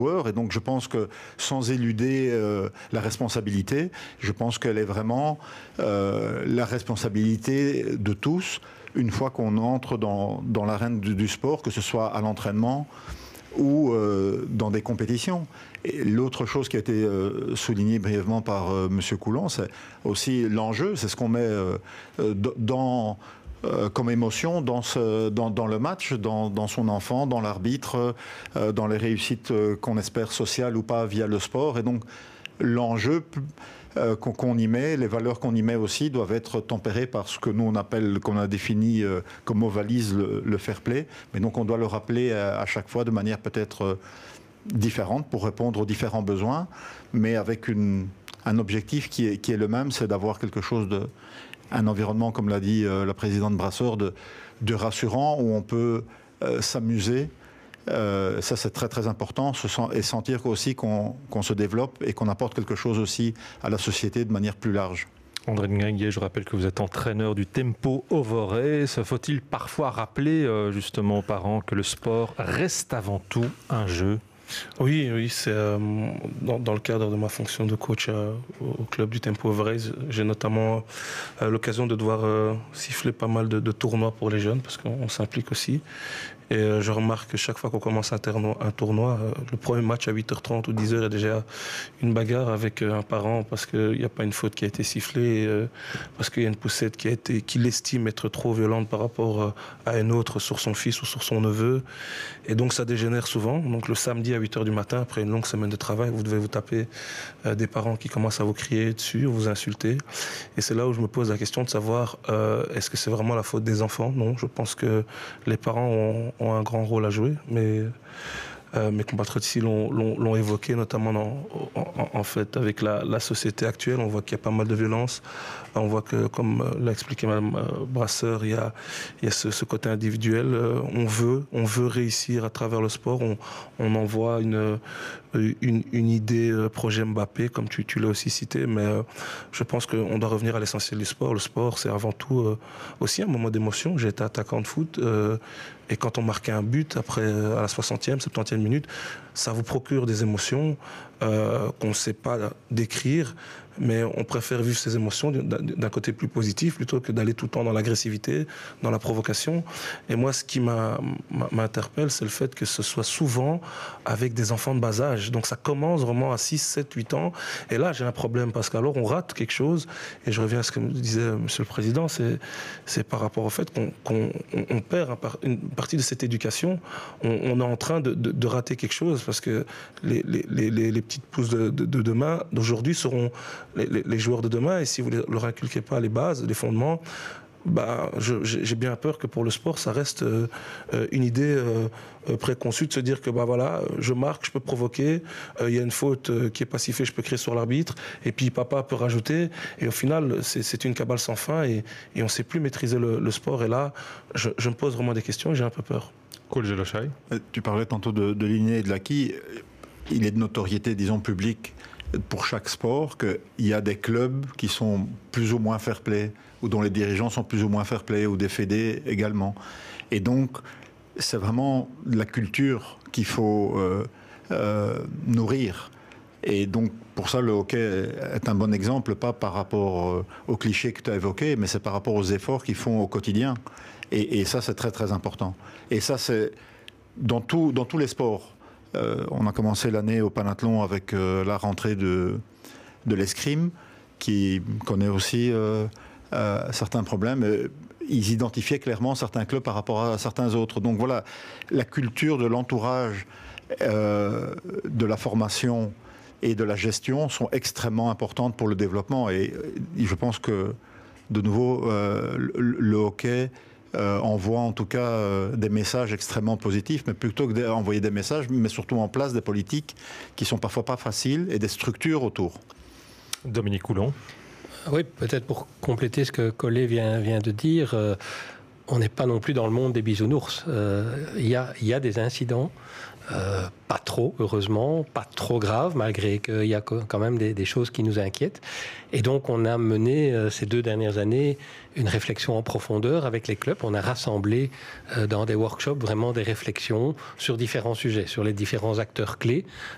joueurs. Et donc je pense que sans éluder la responsabilité, je pense qu'elle est vraiment la responsabilité de tous une fois qu'on entre dans l'arène du sport, que ce soit à l'entraînement ou dans des compétitions. Et l'autre chose qui a été soulignée brièvement par M. Coulon, c'est aussi l'enjeu, c'est ce qu'on met comme émotion dans le match, dans son enfant, dans l'arbitre, dans les réussites qu'on espère sociales ou pas via le sport. Et donc l'enjeu qu'on y met, les valeurs qu'on y met aussi doivent être tempérées par ce que nous on appelle, qu'on a défini comme mot valise le fair play. Mais donc on doit le rappeler à chaque fois de manière peut-être différente pour répondre aux différents besoins, mais avec un objectif qui est le même, c'est d'avoir quelque chose un environnement, comme l'a dit la présidente Brasseur, de rassurant, où on peut s'amuser. Ça, c'est très, très important, et sentir aussi qu'on se développe et qu'on apporte quelque chose aussi à la société de manière plus large. André Nguyengue, je rappelle que vous êtes entraîneur du Tempo Overae. Faut-il parfois rappeler justement aux parents que le sport reste avant tout un jeu ? Oui, c'est dans le cadre de ma fonction de coach au club du Tempo Overae, j'ai notamment l'occasion de devoir siffler pas mal de tournois pour les jeunes, parce qu'on s'implique aussi. Et je remarque que chaque fois qu'on commence un tournoi, le premier match à 8h30 ou 10h, il y a déjà une bagarre avec un parent parce qu'il n'y a pas une faute qui a été sifflée, parce qu'il y a une poussette qu'il estime être trop violente par rapport à une autre sur son fils ou sur son neveu. Et donc ça dégénère souvent. Donc le samedi à 8h du matin, après une longue semaine de travail, vous devez vous taper des parents qui commencent à vous crier dessus, vous insulter. Et c'est là où je me pose la question de savoir est-ce que c'est vraiment la faute des enfants ? Non, je pense que les parents ont un grand rôle à jouer, mais mes compatriotes ici l'ont évoqué, notamment en fait avec la société actuelle. On voit qu'il y a pas mal de violence. On voit que, comme l'a expliqué Mme Brasseur, il y a ce côté individuel. On veut réussir à travers le sport. On envoie une idée projet Mbappé, comme tu l'as aussi cité, mais je pense qu'on doit revenir à l'essentiel du sport. Le sport, c'est avant tout aussi un moment d'émotion. J'ai été attaquant de foot, et quand on marquait un but, après à la 60e, 70e minute, ça vous procure des émotions qu'on ne sait pas décrire, mais on préfère vivre ces émotions d'un côté plus positif plutôt que d'aller tout le temps dans l'agressivité, dans la provocation. Et moi, ce qui m'interpelle, c'est le fait que ce soit souvent avec des enfants de bas âge. Donc ça commence vraiment à 6, 7, 8 ans. Et là, j'ai un problème parce qu'alors on rate quelque chose. Et je reviens à ce que me disait Monsieur le Président, c'est par rapport au fait qu'on perd une partie de cette éducation. On est en train de rater quelque chose parce que les petites pousses de demain, d'aujourd'hui, seront les joueurs de demain, et si vous ne leur inculquez pas les bases, les fondements, j'ai bien peur que pour le sport, ça reste une idée préconçue de se dire que voilà, je marque, je peux provoquer, il y a une faute qui est pas sifflée, je peux crier sur l'arbitre, et puis papa peut rajouter, et au final, c'est une cabale sans fin, et on ne sait plus maîtriser le sport, et là, je me pose vraiment des questions, et j'ai un peu peur. Tu parlais tantôt de l'inné et de l'acquis. Il est de notoriété, disons, publique pour chaque sport qu'il y a des clubs qui sont plus ou moins fair-play, ou dont les dirigeants sont plus ou moins fair-play, ou des fédés également. Et donc, c'est vraiment la culture qu'il faut nourrir. Et donc, pour ça, le hockey est un bon exemple, pas par rapport aux clichés que tu as évoqués, mais c'est par rapport aux efforts qu'ils font au quotidien. Et ça, c'est très, très important. Et ça, c'est dans tous les sports. On a commencé l'année au Panathlon avec la rentrée de l'escrime, qui connaît aussi certains problèmes. Ils identifiaient clairement certains clubs par rapport à certains autres. Donc voilà, la culture de l'entourage, de la formation et de la gestion sont extrêmement importantes pour le développement. Et je pense que, de nouveau, le hockey envoie en tout cas des messages extrêmement positifs, mais plutôt que d'envoyer des messages, met surtout en place des politiques qui sont parfois pas faciles et des structures autour. Dominique Coulon. Oui, peut-être pour compléter ce que Collet vient de dire, on n'est pas non plus dans le monde des bisounours. Il y a des incidents, pas trop, heureusement, pas trop graves, malgré qu'il y a quand même des choses qui nous inquiètent. Et donc, on a mené ces 2 dernières années une réflexion en profondeur avec les clubs. On a rassemblé dans des workshops vraiment des réflexions sur différents sujets, sur les différents acteurs clés